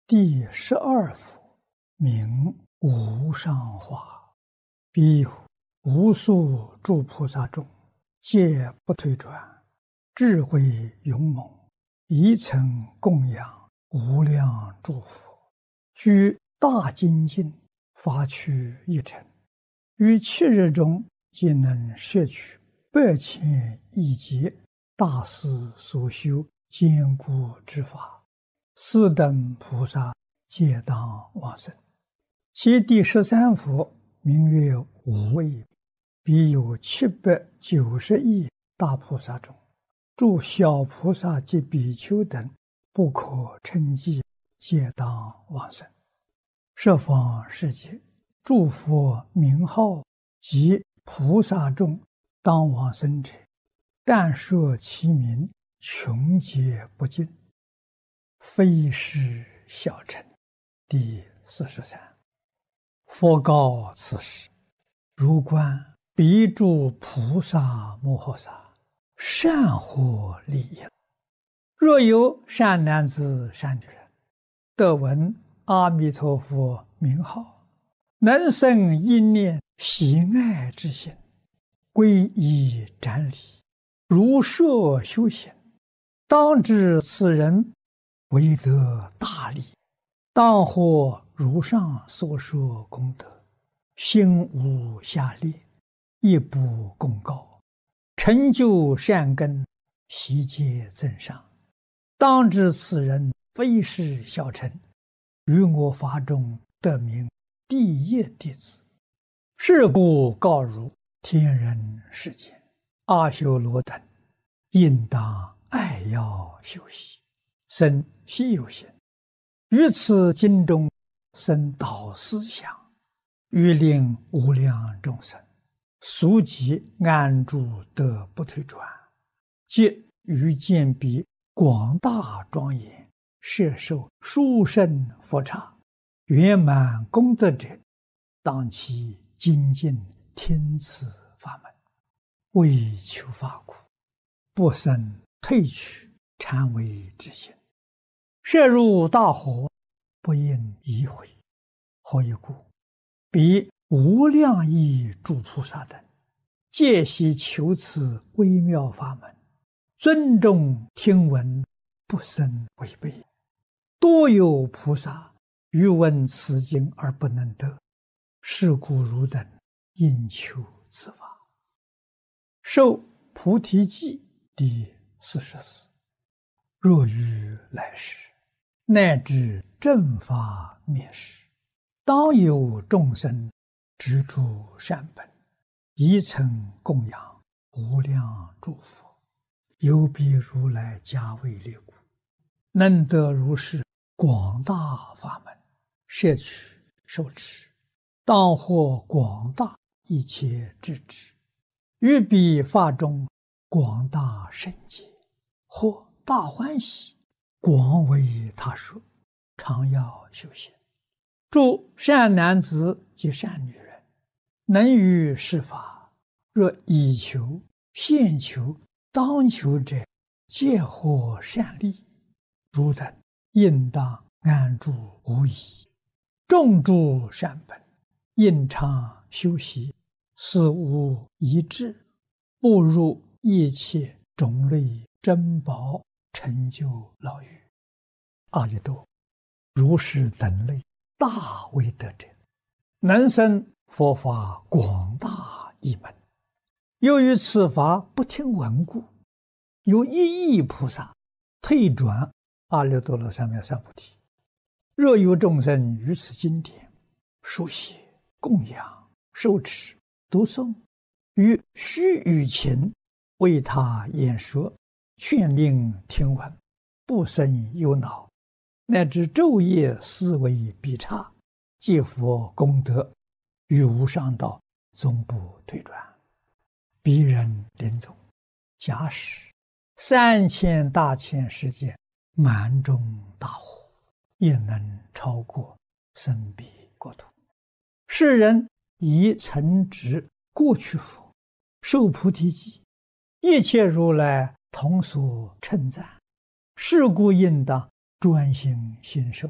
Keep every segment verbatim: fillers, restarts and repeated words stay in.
第十二幅，名无上华。彼有无数诸菩萨众，皆不退转，智慧勇猛，一曾供养无量诸佛，居大精进，发趣一尘，于七日中皆能摄取百千亿劫大师所修坚固之法，斯等菩萨皆当往生。其第十三幅名曰无畏。彼有七百九十亿大菩萨中，诸小菩萨及比丘等不可称计，皆当往生。十方世界诸佛名号及菩萨众当往生者，但说其名，穷劫不尽，非是小乘。第四十三。佛告此时：如观彼诸菩萨摩诃萨，善获利益。若有善男子善女人，得闻阿弥陀佛名号，能生一念喜爱之心，皈依瞻礼，如摄修行，当知此人为得大利，当获如上所说功德，心无下劣，一不共高，成就善根，悉皆增上。当知此人非是小乘，于我法中得名第一弟子。是故告汝天人世间阿修罗等，应当爱要修习，生希有行，于此经中生导思想，欲令无量众生速即安住得不退转，即于见彼广大庄严，摄受殊胜佛刹，圆满功德者，当其精进听此法门，为求法苦，不生退去禅为之心，摄入大火，不应疑悔。何以故？彼无量亿诸菩萨等，皆悉求此微妙法门，尊重听闻，不生违背。多有菩萨欲闻此经而不能得，是故汝等应求此法。受菩提记第四十四。若于来世，乃至正法灭世，当有众生执著善本，一曾供养无量诸佛，有彼如来加为力故，能得如是广大法门，摄取受持，当获广大一切智智，于彼法中广大圣解，或大欢喜，广为他说，常要修行。诸善男子及善女人，能于是法，若以求、现求、当求者，皆获善利。汝等应当安住无疑，种诸善本，应常修习，死无一致，步入一切种类珍宝，成就牢狱。阿逸多，如是等类大威德者，能生佛法广大一门。由于此法不听闻故，有一亿菩萨退转阿耨多罗三藐三菩提。若有众生于此经典书写、供养、受持、读诵，于须臾前为他演说，劝令听闻，不生忧恼，乃至昼夜思维必差，皆佛功德，于无上道终不退转。彼人临终，假使三千大千世界满中大火，也能超过生彼国土。世人以曾执过去佛，受菩提记，一切如来同所称赞。是故应当专心信受，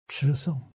持诵